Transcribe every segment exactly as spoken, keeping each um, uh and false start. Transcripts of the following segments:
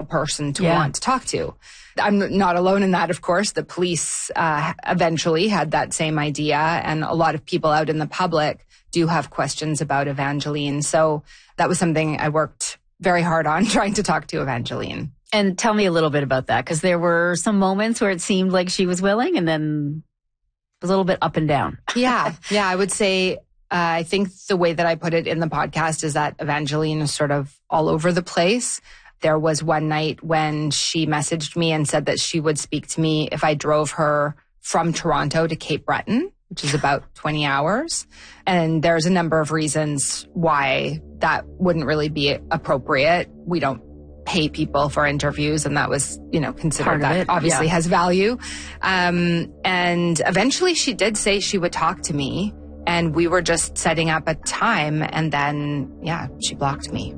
person to yeah. want to talk to. I'm not alone in that, of course. The police uh, eventually had that same idea, and a lot of people out in the public do have questions about Evangeline. So that was something I worked very hard on, trying to talk to Evangeline. And tell me a little bit about that, because there were some moments where it seemed like she was willing, and then it was a little bit up and down. yeah, yeah, I would say, uh, I think the way that I put it in the podcast is that Evangeline is sort of all over the place. There was one night when she messaged me and said that she would speak to me if I drove her from Toronto to Cape Breton, which is about twenty hours. And there's a number of reasons why that wouldn't really be appropriate. We don't pay people for interviews, and that was, you know, considered that it, obviously yeah. has value. Um, and eventually she did say she would talk to me, and we were just setting up a time, and then, yeah, she blocked me.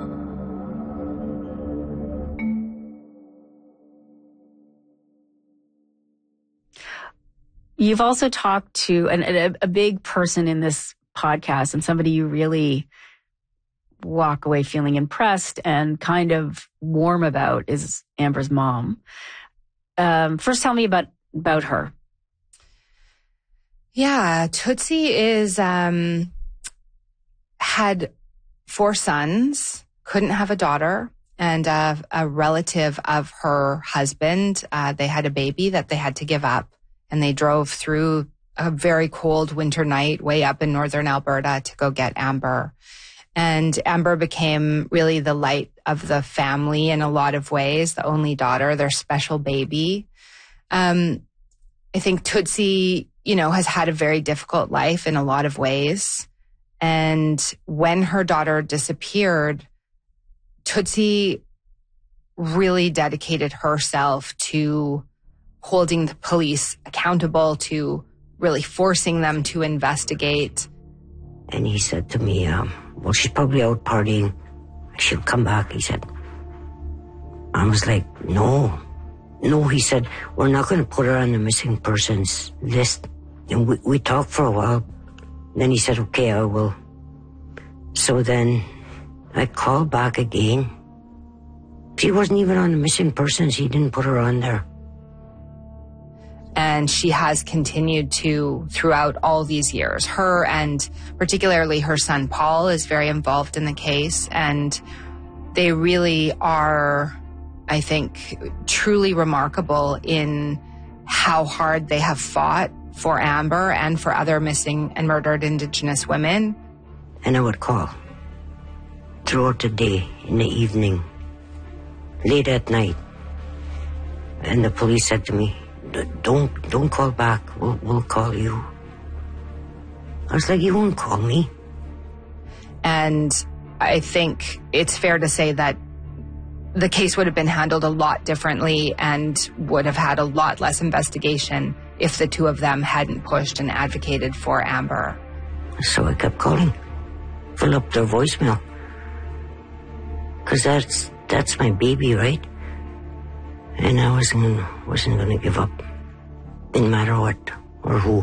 You've also talked to an, a, a big person in this podcast, and somebody you really walk away feeling impressed and kind of warm about is Amber's mom. Um, first, tell me about, about her. Yeah, Tootsie is, um, had four sons, couldn't have a daughter, and uh, a relative of her husband. Uh, they had a baby that they had to give up. And they drove through a very cold winter night way up in northern Alberta to go get Amber. And Amber became really the light of the family in a lot of ways, the only daughter, their special baby. Um, I think Tootsie, you know, has had a very difficult life in a lot of ways. And when her daughter disappeared, Tootsie really dedicated herself to holding the police accountable, to really forcing them to investigate. And he said to me, um, well, she's probably out partying. She'll come back, he said. I was like, no. No, he said, we're not going to put her on the missing persons list. And we, we talked for a while. Then he said, okay, I will. So then I called back again. She wasn't even on the missing persons. He didn't put her on there. And she has continued to throughout all these years. Her and particularly her son Paul is very involved in the case. And they really are, I think, truly remarkable in how hard they have fought for Amber and for other missing and murdered Indigenous women. And I would call throughout the day, in the evening, late at night. And the police said to me, Don't don't call back. We'll, we'll call you. I was like, you won't call me. And I think it's fair to say that the case would have been handled a lot differently and would have had a lot less investigation if the two of them hadn't pushed and advocated for Amber. So I kept calling. Fill up their voicemail. Because that's, that's my baby, right? And I wasn't, wasn't going to give up, no matter what or who.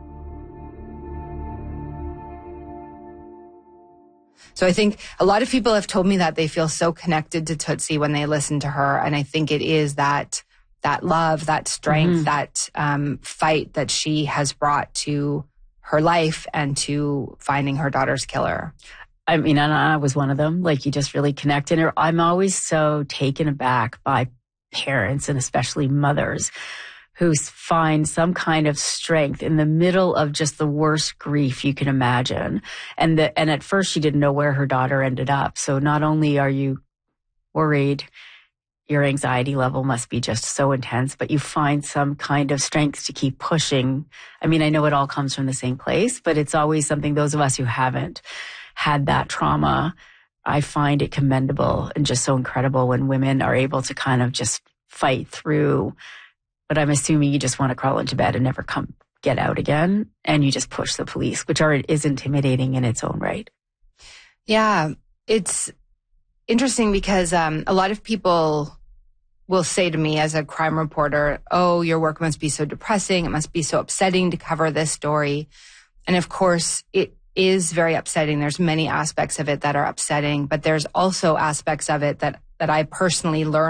So I think a lot of people have told me that they feel so connected to Tootsie when they listen to her. And I think it is that that love, that strength, mm-hmm. that um, fight that she has brought to her life and to finding her daughter's killer. I mean, and I was one of them. Like, you just really connect. And I'm always so taken aback by parents, and especially mothers, who find some kind of strength in the middle of just the worst grief you can imagine. And the, and at first she didn't know where her daughter ended up. So not only are you worried, your anxiety level must be just so intense, but you find some kind of strength to keep pushing. I mean, I know it all comes from the same place, but it's always something, those of us who haven't had that trauma, I find it commendable and just so incredible when women are able to kind of just fight through. But I'm assuming you just want to crawl into bed and never come get out again, and you just push the police, which are is intimidating in its own right. Yeah, it's interesting because um, a lot of people will say to me as a crime reporter, oh, your work must be so depressing. It must be so upsetting to cover this story. And of course, it is very upsetting. There's many aspects of it that are upsetting, but there's also aspects of it that, that I personally learned